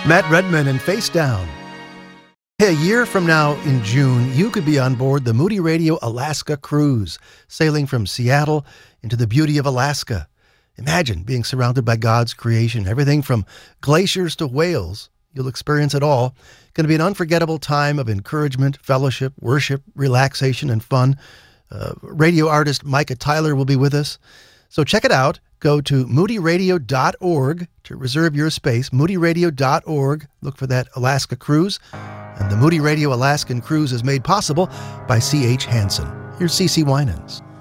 Matt Redman and Face Down. Hey, a year from now in June, you could be on board the Moody Radio Alaska cruise, sailing from Seattle into the beauty of Alaska. Imagine being surrounded by God's creation, everything from glaciers to whales. You'll experience it all. Going to be an unforgettable time of encouragement, fellowship, worship, relaxation, and fun. Radio artist Micah Tyler will be with us. So check it out. Go to moodyradio.org to reserve your space. moodyradio.org. Look for that Alaska cruise. And the Moody Radio Alaskan Cruise is made possible by C.H. Hansen. Here's CeCe Winans.